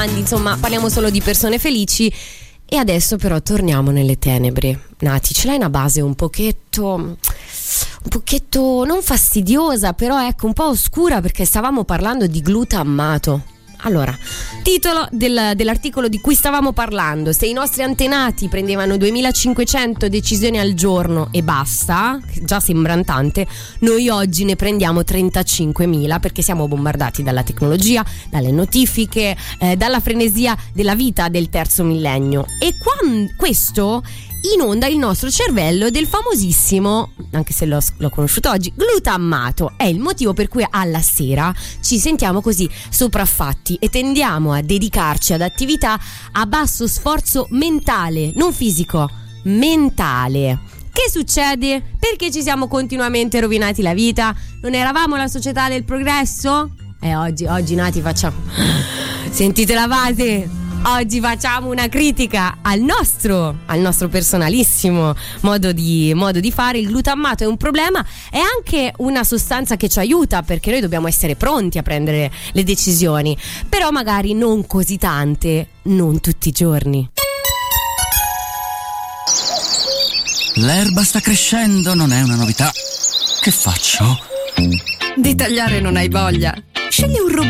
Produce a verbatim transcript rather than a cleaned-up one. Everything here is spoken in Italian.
grandi, insomma parliamo solo di persone felici. E adesso però torniamo nelle tenebre. Nati, ce l'hai una base un pochetto un pochetto non fastidiosa, però ecco un po' oscura, perché stavamo parlando di glutammato. Allora, titolo del, dell'articolo di cui stavamo parlando: se i nostri antenati prendevano duemilacinquecento decisioni al giorno e basta, già sembra tante, noi oggi ne prendiamo trentacinquemila, perché siamo bombardati dalla tecnologia, dalle notifiche, eh, dalla frenesia della vita del terzo millennio. E quando, questo inonda il nostro cervello del famosissimo, anche se l'ho, l'ho conosciuto oggi, glutammato. È il motivo per cui alla sera ci sentiamo così sopraffatti e tendiamo a dedicarci ad attività a basso sforzo mentale, non fisico, mentale. Che succede? Perché ci siamo continuamente rovinati la vita? Non eravamo la società del progresso? E oggi, oggi Nati facciamo... Sentite la base! Oggi facciamo una critica al nostro, al nostro personalissimo modo di, modo di fare. Il glutammato è un problema, è anche una sostanza che ci aiuta, perché noi dobbiamo essere pronti a prendere le decisioni, però magari non così tante, non tutti i giorni. L'erba sta crescendo, non è una novità. Che faccio? Di tagliare non hai voglia? Scegli un robot